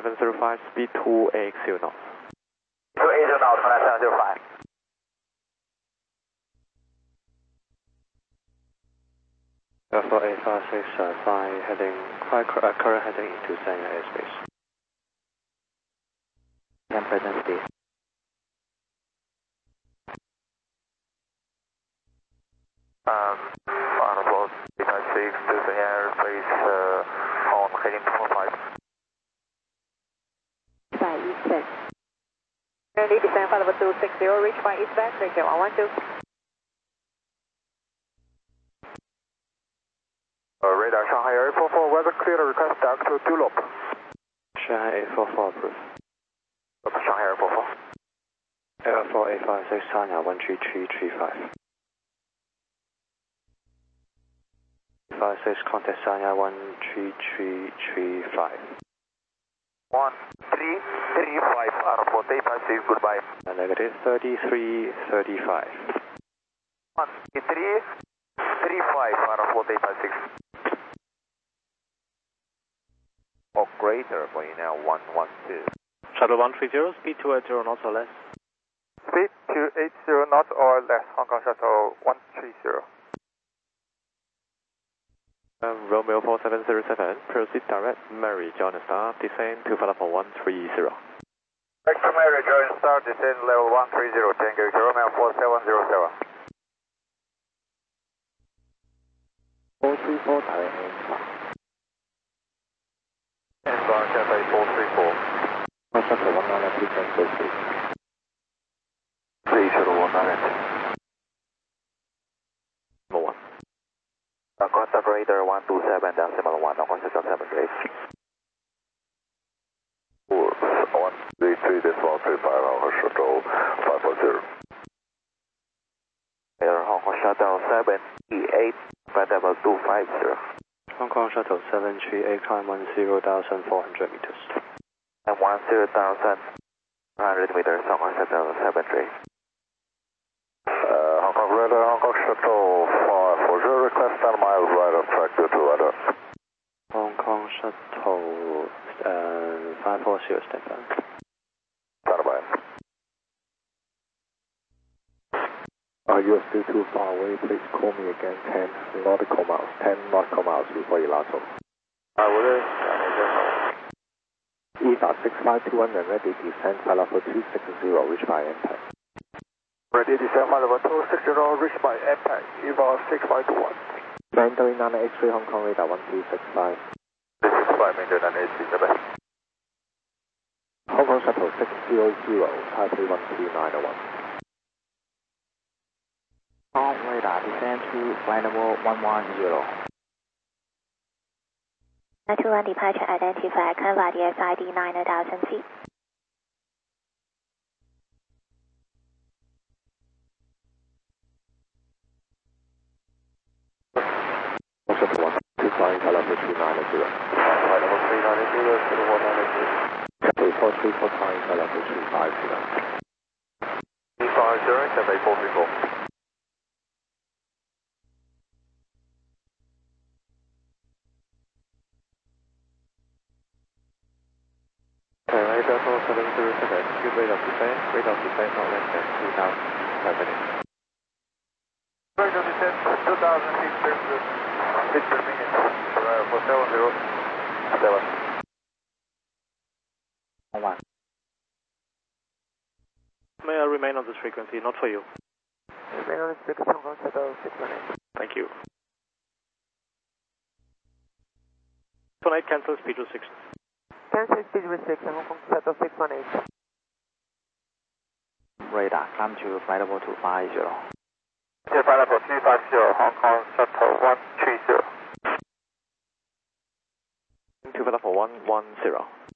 705, speed 280 knots. 280 knots, flight 705. For 856, fly heading, current heading into Sanya airspace. And present speed. Honorable 856 to Sanya airspace on heading 245. By eastbound. Ready, descend flight level 260, reach by eastbound, breaking 112. Radar Shanghai 844, weather clear, request direct to Dulop. Shanghai 844 approved. Shanghai 844. For 856, Sanya 13335. 856, contact Sanya 13335. 1335, Aeroport 856, goodbye. Negative 3335. 1335, Aeroport 856. Operator for you now, 112. Shuttle 130, speed 280 knots or less. Speed 280 knots or less, Hong Kong Shuttle 130. Romeo 4707, proceed direct, Mary, John Star, descend to flight level 130. Back to Mary, John Star, descend level 130, Tango Romeo 4707. 434 direct aim. Inbound Cathay 434. Shuttle 190, descend proceed. Please, Shuttle 190. Number 1. Contact radar 127, decimal 1, Hong Kong Shuttle 73. 133, decimal 35, Hong Kong Shuttle 540. Radar Hong Kong Shuttle 78, flight level 250. Hong Kong Shuttle 738, climb 10,400 meters. And 10,100 meters, Hong Kong Shuttle 73. Hong Kong radar, Hong Kong Shuttle 540, request 10 miles right of track due to weather. Hong Kong Shuttle 540, stand by. Stand by. You are still too far away. Please call me again 10 nautical miles. 10 nautical miles before your last one. I will. EVA 6521 and ready descend flight level 260, reach by impact. Ready descend flight level 260, reach by impact. EVA 6521. Mandarin 983 Hong Kong radar 1265. 265 Mandarin 983, bye-bye. Hong Kong Shuttle 600, Taipei 12901. On radar, descend to flight level 110. 921 departure identified, Canva DSID 9,000 feet. Hong Kong Shuttle 1, flying flight level 290. Flight level 390, Shuttle 190. Cathay 434 flying flight level 250. E50, Cathay 434. Radar 4707, good rate of descent not less than 2,000 minutes. Rate of descent 2,000 feet per minute, for 707. 1. May I remain on this frequency, not for you. Remain on this frequency, Hong Kong Shuttle 618. Thank you. Tonight cancel speed to 6. Cancel speed restriction, Hong Kong Shuttle 618. Radar, climb to flight level 250. Flight level 250, Hong Kong Shuttle 130. To flight level 110.